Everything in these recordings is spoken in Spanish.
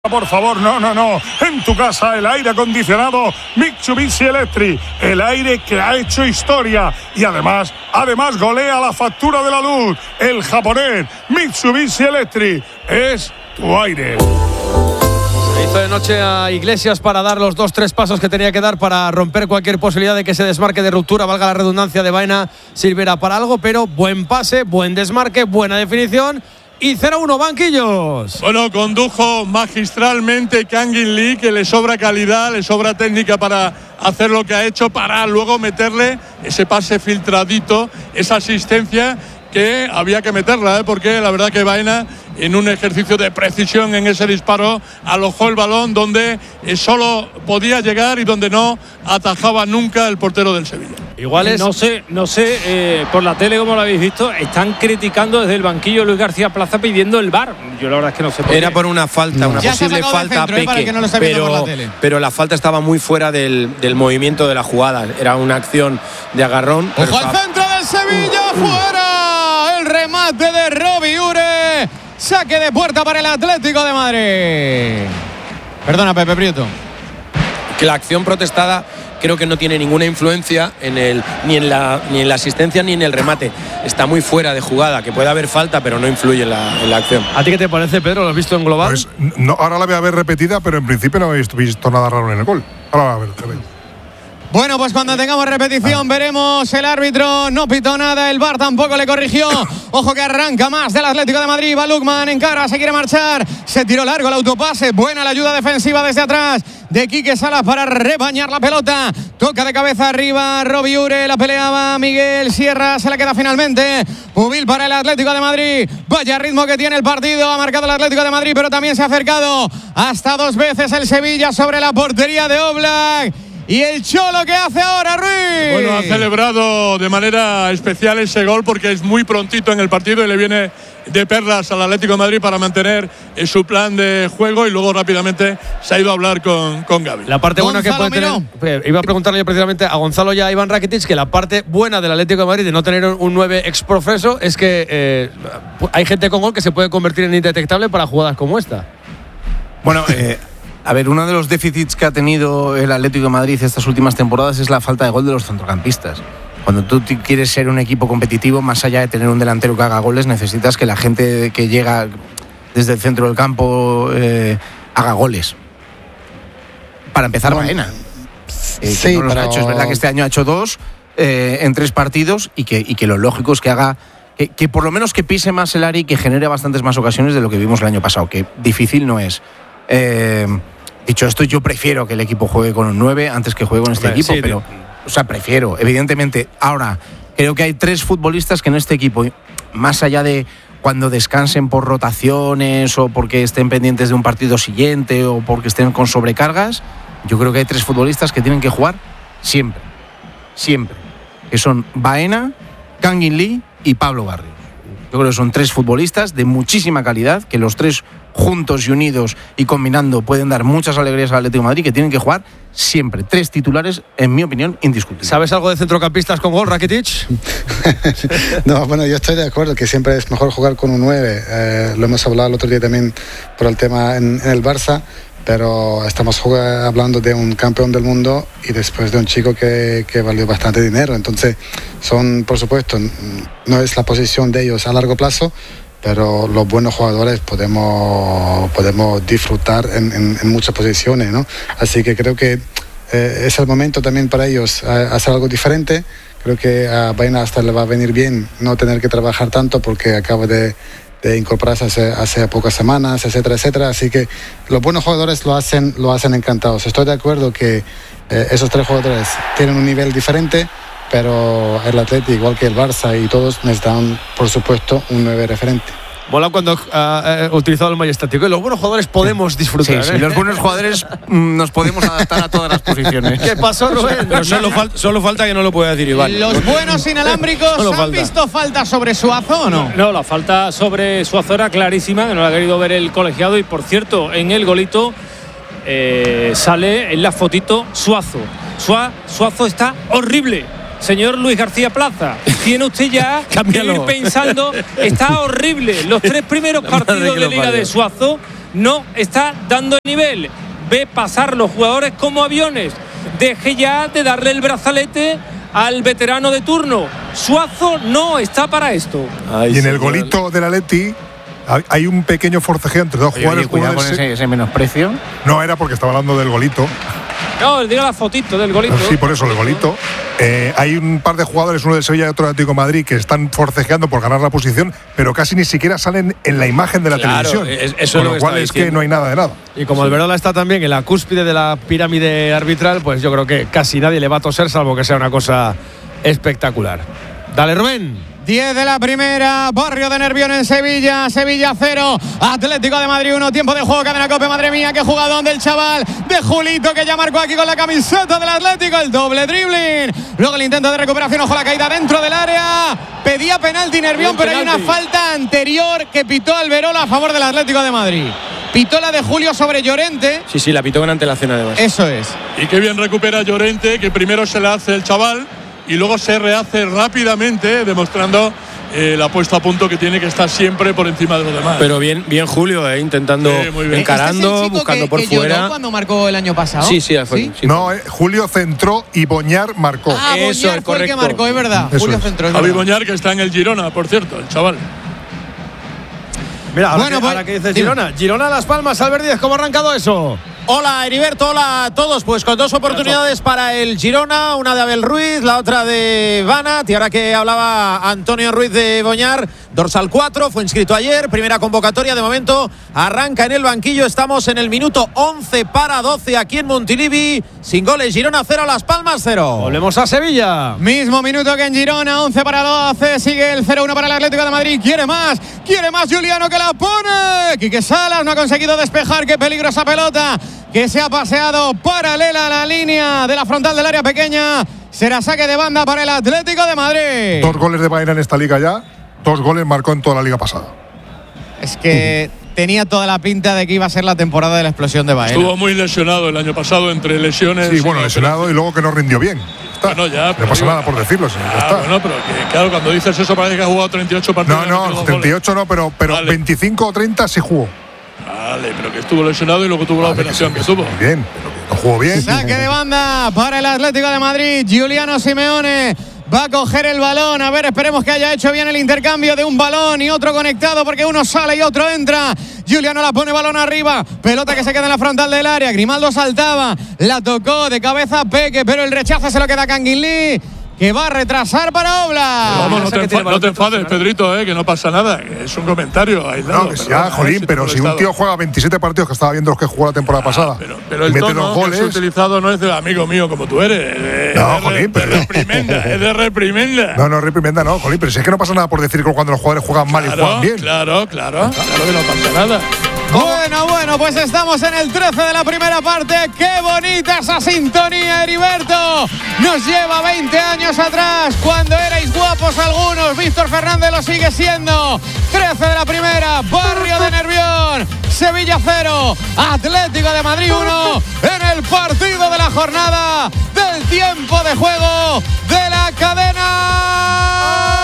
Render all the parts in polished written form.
Por favor, no. En tu casa el aire acondicionado Mitsubishi Electric, el aire que ha hecho historia y además golea la factura de la luz. El japonés Mitsubishi Electric es tu aire. Se hizo de noche a Iglesias para dar los 2-3 pasos que tenía que dar para romper cualquier posibilidad de que ese desmarque de ruptura, valga la redundancia, de Baena sirviera para algo, pero buen pase, buen desmarque, buena definición. Y 0-1, banquillos. Bueno, condujo magistralmente Kangin Lee, que le sobra calidad, le sobra técnica para hacer lo que ha hecho, para luego meterle ese pase filtradito, esa asistencia que había que meterla, porque la verdad que Baena, en un ejercicio de precisión en ese disparo, alojó el balón donde solo podía llegar y donde no atajaba nunca el portero del Sevilla. Igual es... No sé, por la tele, como lo habéis visto, están criticando desde el banquillo Luis García Plaza pidiendo el VAR. Yo la verdad es que no sé por qué. Era por una falta, una posible falta a Peque, pero la falta estaba muy fuera del movimiento de la jugada. Era una acción de agarrón. ¡Ojo al centro del Sevilla! ¡Fuera! El remate de Robbie Ure. Saque de puerta para el Atlético de Madrid. Perdona, Pepe Prieto. Que la acción protestada creo que no tiene ninguna influencia ni en la asistencia ni en el remate. Está muy fuera de jugada, que puede haber falta, pero no influye en la acción. ¿A ti qué te parece, Pedro? ¿Lo has visto en global? Pues no, ahora la voy a ver repetida, pero en principio no habéis visto nada raro en el gol. Ahora la voy a ver. Bueno, pues cuando tengamos repetición veremos. El árbitro no pitó nada, el VAR tampoco le corrigió. Ojo que arranca más del Atlético de Madrid. Va Lukman, encara, se quiere marchar. Se tiró largo el autopase. Buena la ayuda defensiva desde atrás de Quique Salas para rebañar la pelota. Toca de cabeza arriba Robbie Ure, la peleaba Miguel Sierra, se la queda finalmente. Pubil para el Atlético de Madrid. Vaya ritmo que tiene el partido. Ha marcado el Atlético de Madrid, pero también se ha acercado hasta 2 veces el Sevilla sobre la portería de Oblak. Y el Cholo, ¿qué hace ahora, Ruiz? Bueno, ha celebrado de manera especial ese gol porque es muy prontito en el partido y le viene de perlas al Atlético de Madrid para mantener su plan de juego, y luego rápidamente se ha ido a hablar con Gavi. La parte buena que puede tener, iba a preguntarle yo precisamente a Gonzalo y a Iván Rakitic, que la parte buena del Atlético de Madrid de no tener un 9 exprofeso es que hay gente con gol que se puede convertir en indetectable para jugadas como esta. Bueno, a ver, uno de los déficits que ha tenido el Atlético de Madrid estas últimas temporadas es la falta de gol de los centrocampistas. Cuando tú quieres ser un equipo competitivo, más allá de tener un delantero que haga goles, necesitas que la gente que llega desde el centro del campo haga goles. Para empezar, Baena. Sí, no los ha hecho. Es verdad que este año ha hecho 2 en 3 partidos y que lo lógico es que haga... Que por lo menos que pise más el área y que genere bastantes más ocasiones de lo que vimos el año pasado, que difícil no es. Dicho esto, yo prefiero que el equipo juegue con un 9 antes que juegue con este equipo, sí, pero, prefiero, evidentemente. Ahora, creo que hay 3 futbolistas que en este equipo, más allá de cuando descansen por rotaciones o porque estén pendientes de un partido siguiente o porque estén con sobrecargas, yo creo que hay 3 futbolistas que tienen que jugar siempre, que son Baena, Kangin Lee y Pablo Barrios. Yo creo que son 3 futbolistas de muchísima calidad, que los 3 juntos y unidos y combinando pueden dar muchas alegrías al Atlético de Madrid, que tienen que jugar siempre. 3 titulares, en mi opinión, indiscutibles. ¿Sabes algo de centrocampistas con gol, Rakitic? No, bueno, yo estoy de acuerdo que siempre es mejor jugar con un 9. Lo hemos hablado el otro día también por el tema en el Barça, pero estamos hablando de un campeón del mundo y después de un chico que valió bastante dinero. Entonces, por supuesto, no es la posición de ellos a largo plazo, pero los buenos jugadores podemos disfrutar en muchas posiciones, ¿no? Así que creo que es el momento también para ellos hacer algo diferente. Creo que a Baena hasta le va a venir bien no tener que trabajar tanto porque acaba de incorporarse hace pocas semanas, etcétera, etcétera. Así que los buenos jugadores lo hacen encantados. Estoy de acuerdo que esos 3 jugadores tienen un nivel diferente, pero el Atlético, igual que el Barça y todos, necesitan, por supuesto, un 9 referente. Mola cuando ha utilizado el majestático. Los buenos jugadores podemos disfrutar. Sí, los buenos jugadores nos podemos adaptar a todas las posiciones. ¿Qué pasó, Rubén? Pero solo falta que no lo pueda decir Iván. ¿Los buenos inalámbricos han visto falta sobre Suazo o no? No, la falta sobre Suazo era clarísima, que no la ha querido ver el colegiado. Y por cierto, en el golito sale en la fotito Suazo. Suazo está horrible. Señor Luis García Plaza, tiene usted ya que ir pensando, está horrible. Los 3 primeros partidos de Liga de Suazo no está dando el nivel. Ve pasar los jugadores como aviones. Deje ya de darle el brazalete al veterano de turno. Suazo no está para esto. Y en el golito del Atleti hay un pequeño forcejeo entre dos jugadores. Cuidado con ese menosprecio. No, era porque estaba hablando del golito. No, diga la fotito del golito. Sí, por eso, el golito. Hay un par de jugadores, uno del Sevilla y otro del Atlético de Madrid, que están forcejeando por ganar la posición, pero casi ni siquiera salen en la imagen de la televisión. Eso con es lo cual es que no hay nada de nada. Y como Alberola está también en la cúspide de la pirámide arbitral, pues yo creo que casi nadie le va a toser, salvo que sea una cosa espectacular. Dale, Rubén. 10 de la primera, Barrio de Nervión en Sevilla, Sevilla 0, Atlético de Madrid 1, tiempo de juego, cadena COPE, madre mía, qué jugadón del chaval, de Julito, que ya marcó aquí con la camiseta del Atlético, el doble dribbling, luego el intento de recuperación, ojo la caída dentro del área, pedía penalti Nervión, pero hay una falta anterior que pitó Alberola a favor del Atlético de Madrid. Pitó la de Julio sobre Llorente. Sí, la pitó en antelación además. Eso es. Y qué bien recupera Llorente, que primero se le hace el chaval y luego se rehace rápidamente, demostrando la puesta a punto que tiene que estar siempre por encima de los demás. Pero bien Julio, intentando, encarando, ¿Este es el buscando que por fuera. Lloró cuando marcó el año pasado? Sí, fue. ¿Sí? Sí. No, Julio centró y Boñar marcó. Eso Boñar es fue el que correcto. marcó, es verdad. Eso Julio es. centró, es Javi verdad. Boñar, que está en el Girona, por cierto, el chaval. Mira, ahora, Bueno, que, pues, ahora que dices dime. Girona Las Palmas, Albert Díez, ¿cómo ha arrancado eso? Hola Heriberto, hola a todos. Pues con dos oportunidades para el Girona, una de Abel Ruiz, la otra de Banat. Y ahora que hablaba Antonio Ruiz de Boñar, dorsal 4, fue inscrito ayer, primera convocatoria. De momento arranca en el banquillo. Estamos en el minuto 11 para 12 aquí en Montilivi. Sin goles, Girona 0, Las Palmas 0. Volvemos a Sevilla. Mismo minuto que en Girona, 11 para 12, sigue el 0-1 para el Atlético de Madrid, quiere más Juliano, que la pone, Quique Salas no ha conseguido despejar, qué peligrosa pelota, que se ha paseado paralela a la línea de la frontal del área pequeña, será saque de banda para el Atlético de Madrid. 2 goles de Baena en esta liga ya, 2 goles marcó en toda la liga pasada. Es que tenía toda la pinta de que iba a ser la temporada de la explosión de Baena. Estuvo muy lesionado el año pasado entre lesiones. Sí, bueno, lesionado y luego que no rindió bien. Bueno, ya, no pero pasa digo, nada por decirlo, sí, ya está. Bueno, pero que, claro, cuando dices eso parece que ha jugado 38 partidos. No, 38 no, pero vale. 25 o 30 sí jugó. Vale, pero que estuvo lesionado y luego tuvo la operación que tuvo. Muy bien, pero que no jugó bien. Saque de banda para el Atlético de Madrid, Giuliano Simeone va a coger el balón, a ver, esperemos que haya hecho bien el intercambio de un balón y otro conectado, porque uno sale y otro entra. Giuliano la pone balón arriba, pelota que se queda en la frontal del área, Grimaldo saltaba, la tocó de cabeza Peque, pero el rechazo se lo queda a Kangin Lee, que va a retrasar para Oblak. Vamos, no te enfades, Pedrito, que no pasa nada, que es un comentario aislado. No, que ya, jolín, pero si un tío juega 27 partidos, que estaba viendo los que jugó la temporada pasada, pero y el mete tono 2 que goles. has utilizado no es de amigo mío como tú eres. No, jolín, pero. Es de reprimenda. No, reprimenda, no, jolín, pero si es que no pasa nada por decir que cuando los jugadores juegan mal y juegan bien. Claro que no pasa nada. Bueno, pues estamos en el 13 de la primera parte. ¡Qué bonita esa sintonía, Heriberto! Nos lleva 20 años atrás, cuando erais guapos algunos. Víctor Fernández lo sigue siendo. 13 de la primera, Barrio de Nervión, Sevilla 0, Atlético de Madrid 1, en el partido de la jornada del tiempo de juego de la cadena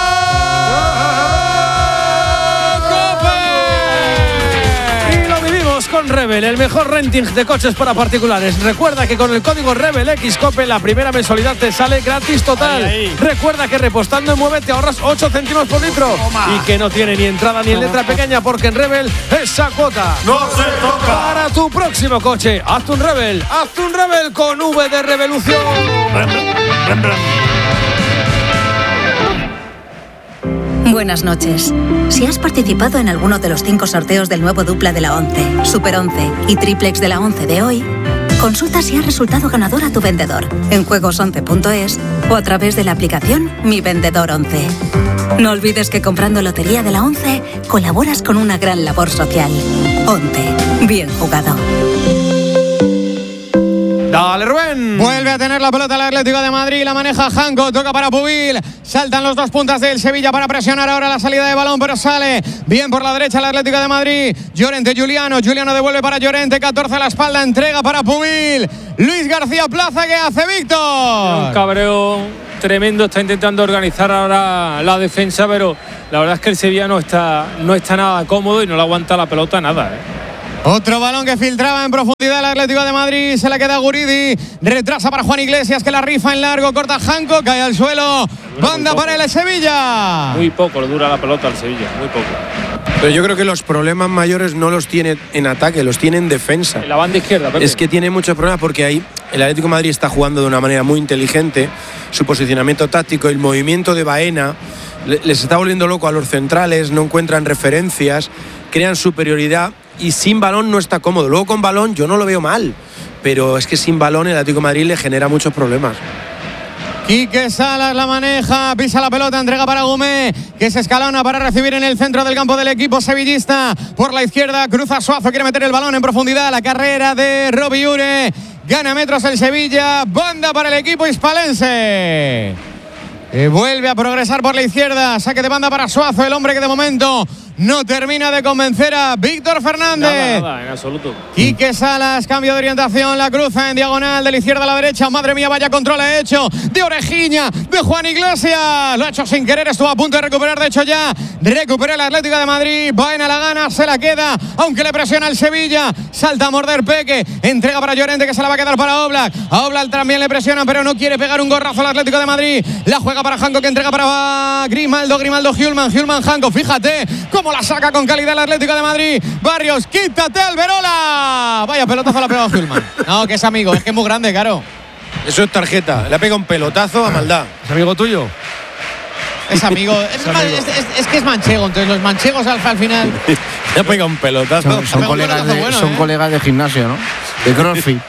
con Rebel, el mejor renting de coches para particulares. Recuerda que con el código Rebel XCOPE la primera mensualidad te sale gratis total. Ahí. Recuerda que repostando en Mueve te ahorras 8 céntimos por litro. Y que no tiene ni entrada ni en letra pequeña, porque en Rebel esa cuota no se toca. Para tu próximo coche, hazte un Rebel con V de revolución. Buenas noches. Si has participado en alguno de los 5 sorteos del nuevo dupla de la 11, Super 11 y Triplex de la 11 de hoy, consulta si has resultado ganador a tu vendedor en juegos11.es o a través de la aplicación Mi Vendedor 11. No olvides que comprando Lotería de la 11 colaboras con una gran labor social. 11. Bien jugado. Dale, Rubén. Vuelve a tener la pelota el Atlético de Madrid, la maneja Janko, toca para Pubil, saltan los 2 puntas del Sevilla para presionar ahora la salida de balón, pero sale bien por la derecha el Atlético de Madrid. Llorente, Giuliano devuelve para Llorente, 14 a la espalda, entrega para Pubil. Luis García Plaza, ¿qué hace Víctor? Un cabreo tremendo, está intentando organizar ahora la defensa, pero la verdad es que el Sevilla no está nada cómodo y no le aguanta la pelota nada. Otro balón que filtraba en profundidad el Atlético de Madrid. Se la queda Guridi. Retrasa para Juan Iglesias, que la rifa en largo. Corta Janko, cae al suelo. Banda para el Sevilla. Muy poco le dura la pelota al Sevilla, muy poco. Pero yo creo que los problemas mayores no los tiene en ataque, los tiene en defensa. En la banda izquierda, Pepe. Es que tiene muchos problemas porque ahí el Atlético de Madrid está jugando de una manera muy inteligente. Su posicionamiento táctico, el movimiento de Baena, les está volviendo loco a los centrales, no encuentran referencias, crean superioridad y sin balón no está cómodo. Luego con balón yo no lo veo mal, pero es que sin balón el Atlético de Madrid le genera muchos problemas. Quique Salas la maneja, pisa la pelota, entrega para Gumé, que se escalona para recibir en el centro del campo del equipo sevillista. Por la izquierda cruza Suazo, quiere meter el balón en profundidad. La carrera de Robbie Ure, gana metros el Sevilla, banda para el equipo hispalense. Vuelve a progresar por la izquierda, saque de banda para Suazo, el hombre que de momento no termina de convencer a Víctor Fernández. Nada, en absoluto. Quique Salas, cambio de orientación, la cruza en diagonal de la izquierda a la derecha. Madre mía, vaya control ha hecho de orejiña de Juan Iglesias. Lo ha hecho sin querer, estuvo a punto de recuperar. De hecho ya recupera el Atlético de Madrid. Baena la gana, se la queda, aunque le presiona el Sevilla. Salta a morder Peque, entrega para Llorente, que se la va a quedar para Oblak. A Oblak también le presiona, pero no quiere pegar un gorrazo al Atlético de Madrid. La juega para Janko, que entrega para Grimaldo, Hjulman, Janko. Fíjate cómo la saca con calidad el Atlético de Madrid. Barrios, quítate Alberola. Vaya pelotazo la ha pegado Hjulman. No, que es amigo, es que es muy grande, Caro. Eso es tarjeta, le ha pegado un pelotazo a maldad. ¿Es amigo tuyo? Es amigo, es que es manchego, entonces los manchegos al final. Le ha pegado un pelotazo. Son colegas de gimnasio, ¿no? De CrossFit.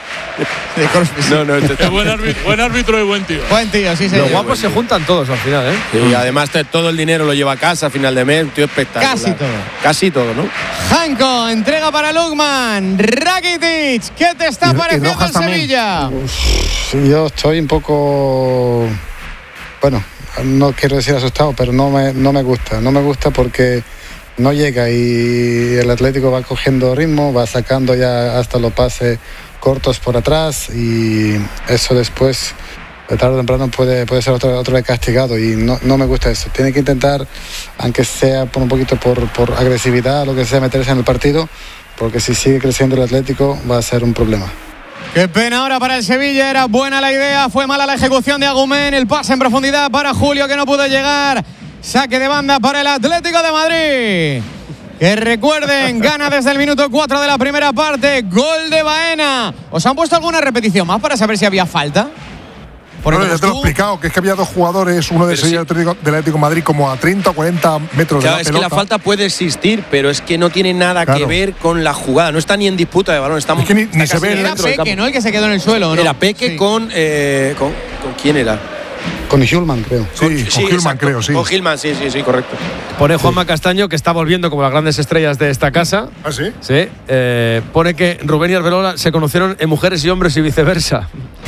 No, este buen árbitro y buen tío. Buen tío, sí, señor. Los guapos se juntan todos al final, ¿eh? Y además todo el dinero lo lleva a casa a final de mes, un tío espectacular. Casi todo, ¿no? Janko, entrega para Lukman. Rakitic, ¿qué te está pareciendo el Sevilla? Yo estoy un poco, bueno, no quiero decir asustado, pero no me gusta. No me gusta porque no llega y el Atlético va cogiendo ritmo, va sacando ya hasta los pases cortos por atrás y eso después de tarde o temprano puede ser otro vez castigado y no me gusta eso. Tiene que intentar, aunque sea por un poquito por agresividad, lo que sea, meterse en el partido, porque si sigue creciendo el Atlético va a ser un problema. Qué pena ahora para el Sevilla, era buena la idea, fue mala la ejecución de Agumén, el pase en profundidad para Julio que no pudo llegar. Saque de banda para el Atlético de Madrid. Que recuerden, gana desde el minuto 4 de la primera parte. Gol de Baena. ¿Os han puesto alguna repetición más para saber si había falta? Bueno, ya te lo he explicado, que es que había dos jugadores, uno de Sevilla del Atlético de Madrid, como a 30 o 40 metros de la pelota. Es que la falta puede existir, pero es que no tiene nada que ver con la jugada. No está ni en disputa de balón. Es que ni se ve. Era Peque, ¿no? El que se quedó en el suelo, ¿no? Era Peque, sí. ¿Con quién era? Con Hjulman, creo. Sí, con Hjulman, creo, sí. Con Hjulman, sí, correcto. Pone Juanma Castaño, que está volviendo como las grandes estrellas de esta casa. ¿Ah, sí? Sí. Pone que Rubén y Arbelola se conocieron en Mujeres y Hombres y viceversa.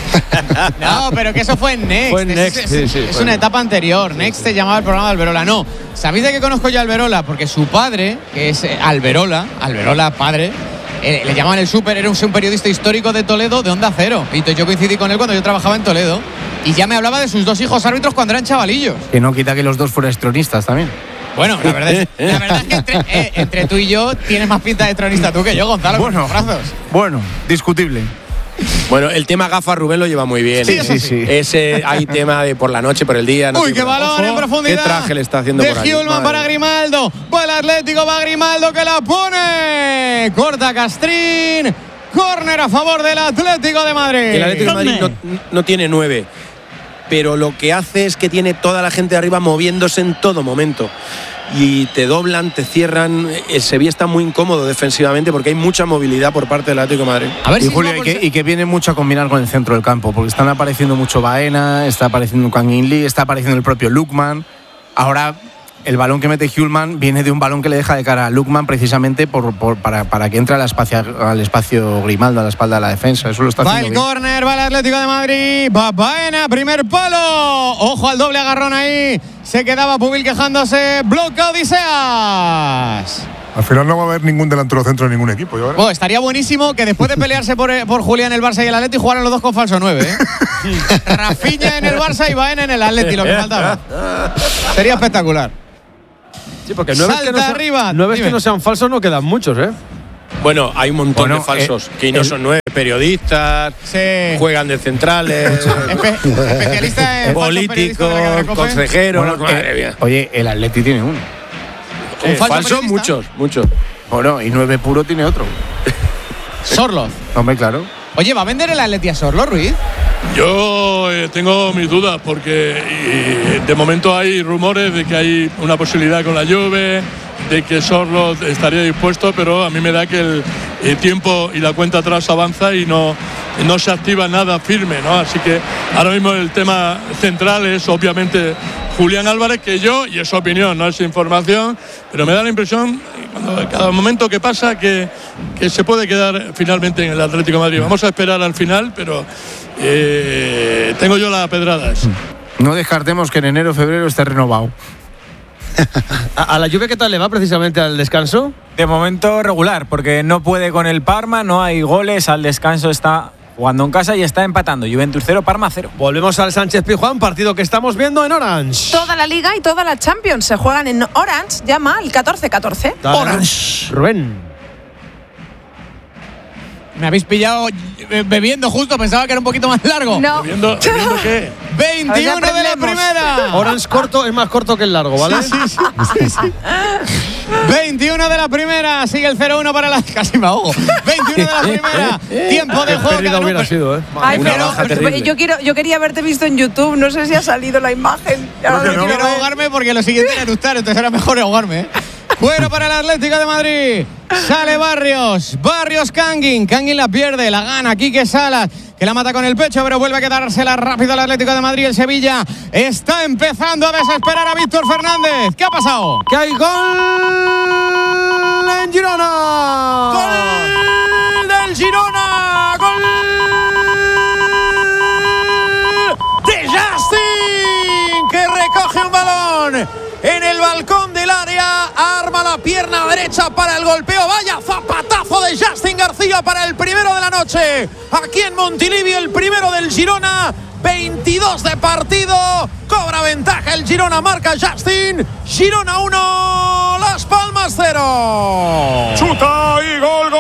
No, pero que eso fue en Next. Fue en Next, es una etapa anterior. Next se llamaba el programa de Alberola. No, ¿sabéis de qué conozco yo a Alberola? Porque su padre, que es Alberola padre, le llamaban el Súper, era un periodista histórico de Toledo, de Onda Cero. Y yo coincidí con él cuando yo trabajaba en Toledo. Y ya me hablaba de sus dos hijos árbitros cuando eran chavalillos. Que no quita que los dos fueran tronistas también. Bueno, la verdad es que entre tú y yo tienes más pinta de tronista tú que yo, Gonzalo. Bueno, con los brazos. Bueno, discutible. Bueno, el tema gafas Rubén lo lleva muy bien. Sí. Ese hay tema de por la noche, por el día. Uy, qué balón en profundidad. Qué traje le está haciendo por ahí. De Hjulman para Grimaldo. Va el Atlético, va Grimaldo que la pone. Corta Castrín. Córner a favor del Atlético de Madrid. El Atlético de Madrid no tiene 9. Pero lo que hace es que tiene toda la gente de arriba moviéndose en todo momento. Y te doblan, te cierran. El Sevilla está muy incómodo defensivamente porque hay mucha movilidad por parte del Atlético de Madrid. A ver, Julio, y que viene mucho a combinar con el centro del campo, porque están apareciendo mucho Baena, está apareciendo Kangin Lee, está apareciendo el propio Lukman. Ahora el balón que mete Hjulman viene de un balón que le deja de cara a Lukman precisamente para que entre al espacio Grimaldo, a la espalda de la defensa. Eso lo está haciendo bien. Va el córner, va el Atlético de Madrid, va Baena, primer palo. Ojo al doble agarrón ahí. Se quedaba Pubil quejándose. Bloca Odiseas. Al final no va a haber ningún delantero centro de ningún equipo. Oh, estaría buenísimo que después de pelearse por Julián el Barça y el Atleti jugaran los dos con falso 9. Rafinha en el Barça y Baena en el Atleti, lo que faltaba. Sería espectacular. Sí, porque 9 que no sean falsos no quedan muchos, ¿eh? Bueno, hay un montón de falsos que no son 9 periodistas, juegan de centrales, especialistas en políticos, consejeros. Madre mía. Oye, el Atleti tiene uno. Falsos muchos. Bueno, y 9 puro tiene otro. Sorloz. Hombre, claro. Oye, ¿va a vender el Atleti a Sorloz, Ruiz? Yo tengo mis dudas porque de momento hay rumores de que hay una posibilidad con la Juve, de que Sorloz estaría dispuesto, pero a mí me da que el tiempo y la cuenta atrás avanza y no se activa nada firme, ¿no? Así que ahora mismo el tema central es obviamente Julián Álvarez, que y es opinión, no es información, pero me da la impresión, cada momento que pasa, que se puede quedar finalmente en el Atlético de Madrid. Vamos a esperar al final, pero tengo yo las pedradas. No descartemos que en enero o febrero esté renovado. ¿A la Juve qué tal le va precisamente al descanso? De momento regular, porque no puede con el Parma, no hay goles, al descanso está jugando en casa y está empatando. Juventus 0, Parma 0. Volvemos al Sánchez Pizjuán, partido que estamos viendo en Orange. Toda la Liga y toda la Champions se juegan en Orange, llama al 1414. Orange. Rubén. Me habéis pillado bebiendo justo, pensaba que era un poquito más largo. No. ¿Bebiendo qué? 21 de la primera. Orange corto es más corto que el largo, ¿vale? Sí. 21 de la primera, sigue el 0-1 para la... Casi me ahogo. 21 de la primera, tiempo de juego. Pérdida hubiera sido, ¿eh? Ay, pero yo quería haberte visto en YouTube, no sé si ha salido la imagen. No quiero ahogarme porque lo siguiente era eructar, entonces era mejor ahogarme, ¿eh? Fuera para el Atlético de Madrid. Sale Barrios Kangin la pierde, la gana Quique Salas, que la mata con el pecho, pero vuelve a quedársela rápido el Atlético de Madrid. El Sevilla está empezando a desesperar a Víctor Fernández. ¿Qué ha pasado? ¡Que hay gol en Girona! ¡Gol del Girona! ¡Gol de Justin! Que recoge un balón en el balcón del área, arma la pierna derecha para el golpeo. Vaya zapatazo de Justin García para el primero de la noche aquí en Montilivi, el primero del Girona. 22 de partido, cobra ventaja el Girona, marca Justin. Girona 1, Las Palmas 0. Chuta y gol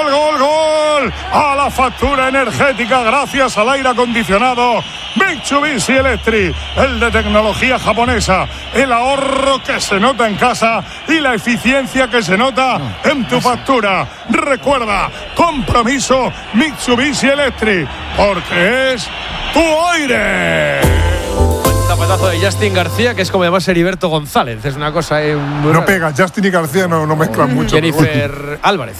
a la factura energética gracias al aire acondicionado Mitsubishi Electric, el de tecnología japonesa, el ahorro que se nota en casa y la eficiencia que se nota en tu factura. Recuerda, compromiso Mitsubishi Electric, porque es tu aire. Un zapatazo de Justin García, que es como llamarse Heriberto González. Es una cosa... No pega, Justin y García no mezclan mucho. Jennifer Álvarez.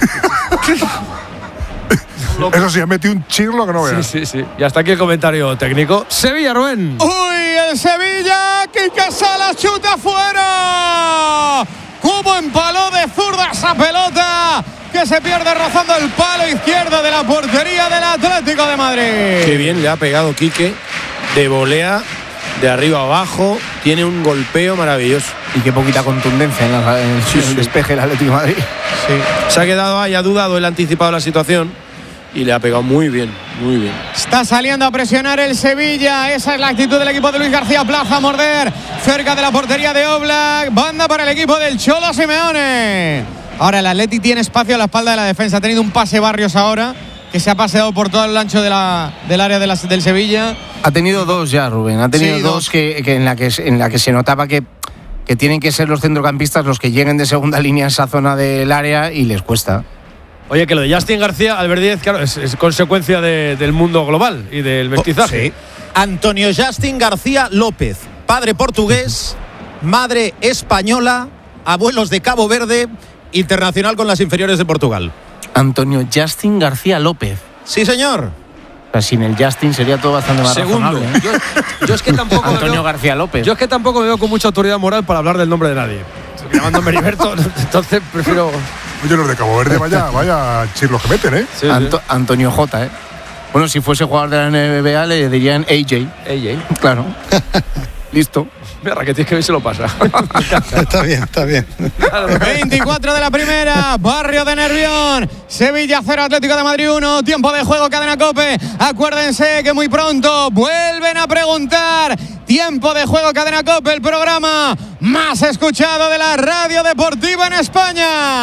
Eso sí, ha metido un chirlo que no veas. Sí. Y hasta aquí el comentario técnico. Sevilla, Rubén. ¡Uy, el Sevilla! ¡Quique Salas chuta fuera! ¿Cómo empaló de zurda esa pelota? Que se pierde rozando el palo izquierdo de la portería del Atlético de Madrid. Qué bien le ha pegado Quique, de volea, de arriba abajo, tiene un golpeo maravilloso. Y qué poquita contundencia en el despeje del Atlético de Madrid. Sí. Se ha quedado ahí, ha dudado, él ha anticipado la situación y le ha pegado muy bien. Está saliendo a presionar el Sevilla. Esa es la actitud del equipo de Luis García Plaza. Morder cerca de la portería de Oblak. Banda para el equipo del Cholo Simeone. Ahora el Atleti tiene espacio a la espalda de la defensa. Ha tenido un pase Barrios ahora, que se ha paseado por todo el ancho del área del Sevilla. Ha tenido dos ya, Rubén. Ha tenido dos que en la que se notaba que tienen que ser los centrocampistas los que lleguen de segunda línea a esa zona del área y les cuesta. Oye, que lo de Justin García, Albert Díez, claro, es consecuencia del mundo global y del mestizaje. Sí. Antonio Justin García López, padre portugués, madre española, abuelos de Cabo Verde, internacional con las inferiores de Portugal. Antonio Justin García López. Sí, señor. O sea, sin el Justin sería todo bastante más Segundo. razonable, ¿eh? Yo es que tampoco Antonio García López. Yo es que tampoco me veo con mucha autoridad moral para hablar del nombre de nadie. Llamándome Heriberto, entonces prefiero... Oye, los de Cabo Verde, vaya chirlos que meten, ¿eh? Sí. Antonio J, ¿eh? Bueno, si fuese jugador de la NBA le dirían AJ. Claro. Listo. Mira, que tienes que ver si lo pasa. Está bien. 24 de la primera, Barrio de Nervión. Sevilla 0, Atlético de Madrid 1. Tiempo de juego, Cadena COPE. Acuérdense que muy pronto vuelven a preguntar. Tiempo de juego, Cadena COPE, el programa más escuchado de la radio deportiva en España.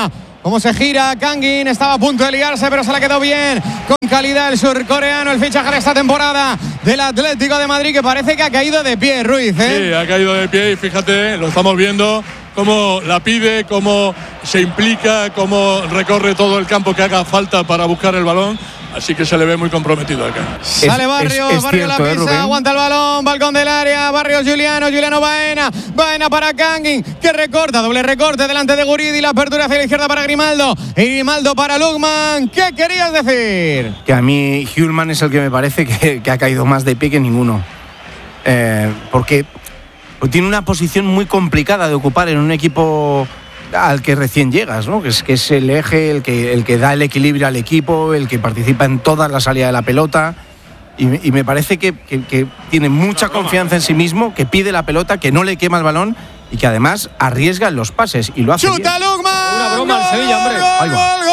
cómo se gira Kangin, estaba a punto de liarse, pero se la quedó bien, con calidad el surcoreano, el fichaje de esta temporada del Atlético de Madrid, que parece que ha caído de pie, Ruiz, Sí, ha caído de pie y fíjate, lo estamos viendo, cómo la pide, cómo se implica, cómo recorre todo el campo que haga falta para buscar el balón. Así que se le ve muy comprometido acá. Sale Barrios, Barrios la pisa, aguanta el balón, balcón del área, Barrios Juliano Baena para Kangin, que recorta, doble recorte delante de Guridi, la apertura hacia la izquierda para Grimaldo, y Grimaldo para Lukman. ¿Qué querías decir? Que a mí Hjulmand es el que me parece que ha caído más de pie que ninguno. Porque tiene una posición muy complicada de ocupar en un equipo al que recién llegas, ¿no? Que es el eje, el que da el equilibrio al equipo, el que participa en toda la salida de la pelota, y me parece que tiene mucha confianza en sí mismo, que pide la pelota, que no le quema el balón y que además arriesga en los pases y lo hace ¡Chuta bien. Lukman! Una broma al Sevilla, hombre. Gol,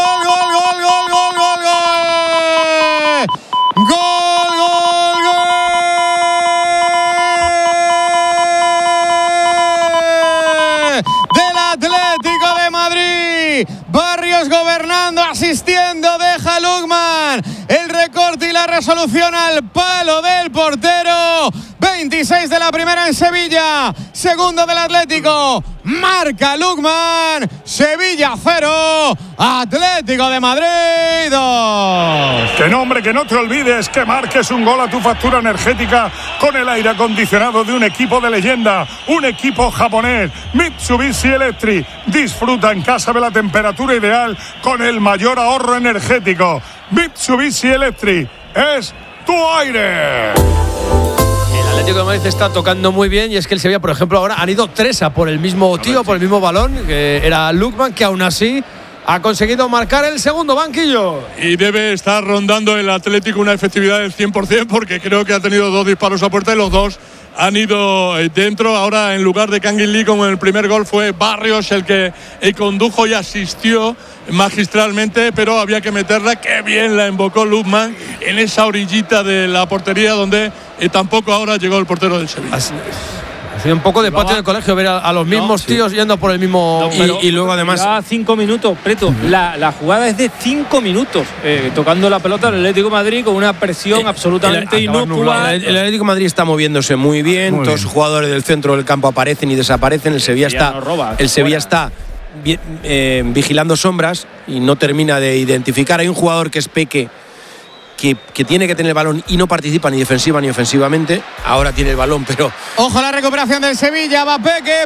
del Atlético de Madrid. Barrios gobernando, asistiendo, deja Lukman el recorte y la resolución al palo del portero. 26 de la primera en Sevilla, segundo del Atlético, marca Lukman. Sevilla 0, Atlético de Madrid 2. Que no, hombre, que no te olvides que marques un gol a tu factura energética con el aire acondicionado de un equipo de leyenda, un equipo japonés, Mitsubishi Electric. Disfruta en casa de la temperatura ideal con el mayor ahorro energético. Mitsubishi Electric es tu aire. El Atlético de Madrid está tocando muy bien, y es que el Sevilla, por ejemplo, ahora han ido 3 a por el mismo tío, por el mismo balón, que era Lukman, que aún así ha conseguido marcar el segundo banquillo. Y debe estar rondando el Atlético una efectividad del 100%, porque creo que ha tenido 2 disparos a puerta y los 2 han ido dentro. Ahora, en lugar de Kangin Lee, como en el primer gol, fue Barrios el que condujo y asistió magistralmente, pero había que meterla. Qué bien la invocó Lukman en esa orillita de la portería, donde tampoco ahora llegó el portero del Sevilla. Ha sido un poco de patio del colegio ver a los mismos tíos yendo por el mismo. Y luego además. Ya 5 minutos, Preto. La jugada es de 5 minutos. Tocando la pelota el Atlético de Madrid con una presión absolutamente inocua. El Atlético de Madrid está moviéndose muy bien. Todos los jugadores del centro del campo aparecen y desaparecen. El Sevilla está vigilando sombras y no termina de identificar. Hay un jugador que es Peque, que tiene que tener el balón y no participa ni defensiva ni ofensivamente. Ahora tiene el balón, pero. Ojo a la recuperación del Sevilla, va Peque,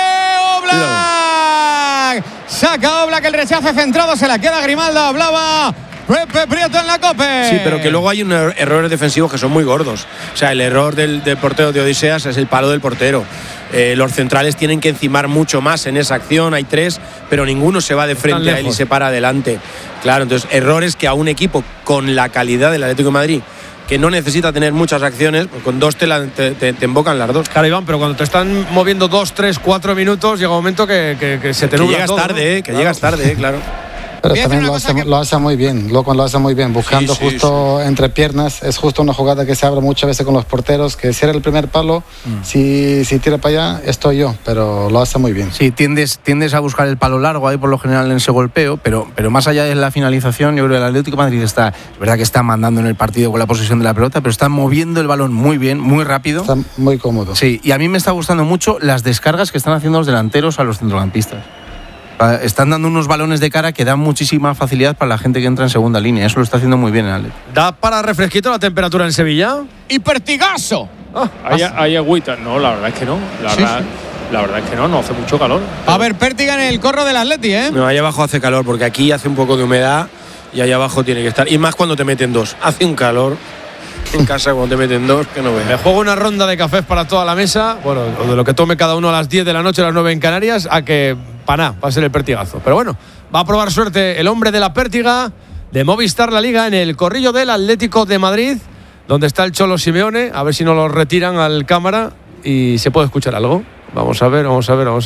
Oblak. Saca Oblak, el rechace centrado, se la queda Grimaldo, hablaba Pepe Prieto en la COPE. Sí, pero que luego hay unos errores defensivos que son muy gordos. O sea, el error del portero de Odiseas es el palo del portero. Los centrales tienen que encimar mucho más en esa acción. Hay 3, pero ninguno se va de frente a él y se para adelante. Claro, entonces errores que a un equipo con la calidad del Atlético de Madrid, que no necesita tener muchas acciones, pues con 2 te embocan las 2. Claro, Iván, pero cuando te están moviendo 2, 3, 4 minutos, llega un momento que se te nubla llegas todo, tarde, ¿no? Llegas tarde, claro. Pero también lo hace muy bien. Lukman lo hace muy bien, buscando justo entre piernas. Es justo una jugada que se abre muchas veces con los porteros, que cierra el primer palo. Si tira para allá, estoy yo, pero lo hace muy bien. Sí, tiendes a buscar el palo largo ahí por lo general en ese golpeo, pero más allá de la finalización, yo creo que el Atlético de Madrid es verdad que está mandando en el partido con la posesión de la pelota, pero está moviendo el balón muy bien, muy rápido. Está muy cómodo. Sí, y a mí me está gustando mucho las descargas que están haciendo los delanteros a los centrocampistas. Están dando unos balones de cara que dan muchísima facilidad para la gente que entra en segunda línea. Eso lo está haciendo muy bien el Atlético. ¿Da para refresquito la temperatura en Sevilla? ¡Y pertigazo! ¿Hay agüita? No, la verdad es que no. La verdad es que no hace mucho calor. A ver, pértiga en el corro del Atleti, ¿eh? No, ahí abajo hace calor, porque aquí hace un poco de humedad y ahí abajo tiene que estar. Y más cuando te meten 2. Hace un calor en casa cuando te meten 2 que no veas. Me juego una ronda de cafés para toda la mesa, bueno, o de lo que tome cada uno a las 10 de la noche, a las 9 en Canarias, a que para nada va a ser el pertigazo. Pero bueno, va a probar suerte el hombre de la pértiga de Movistar La Liga en el corrillo del Atlético de Madrid, donde está el Cholo Simeone, a ver si no lo retiran al cámara y se puede escuchar algo. Vamos a ver.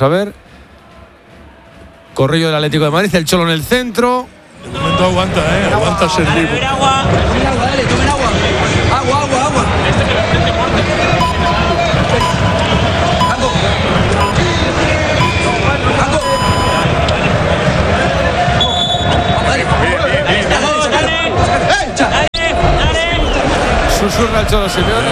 Corrillo del Atlético de Madrid, el Cholo en el centro. De momento aguanta ser vivo. Agua. susurra el Cholo Simeone.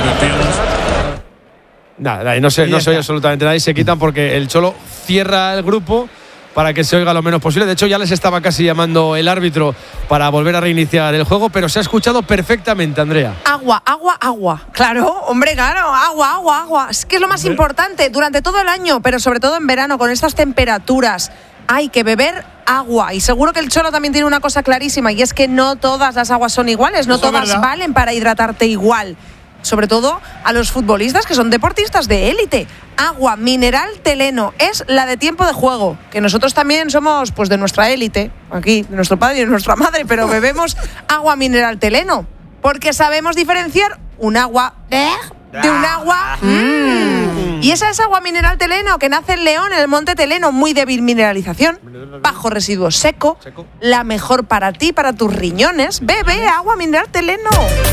Nada, y no se oye absolutamente nada y se quitan porque el Cholo cierra el grupo para que se oiga lo menos posible. De hecho, ya les estaba casi llamando el árbitro para volver a reiniciar el juego, pero se ha escuchado perfectamente, Andrea. Agua. Claro, hombre, claro. Agua. Es que es lo más importante durante todo el año, pero sobre todo en verano, con estas temperaturas. Hay que beber agua. Y seguro que el Cholo también tiene una cosa clarísima, y es que no todas las aguas son iguales, no todas valen para hidratarte igual. Sobre todo a los futbolistas que son deportistas de élite. Agua mineral Teleno es la de tiempo de juego, que nosotros también somos pues de nuestra élite, aquí, de nuestro padre y de nuestra madre, pero bebemos agua mineral Teleno, porque sabemos diferenciar un agua de un agua. Y esa es agua mineral Teleno, que nace en León, en el monte Teleno, muy débil mineralización, bajo residuo seco, la mejor para ti, para tus riñones. Bebe agua mineral Teleno.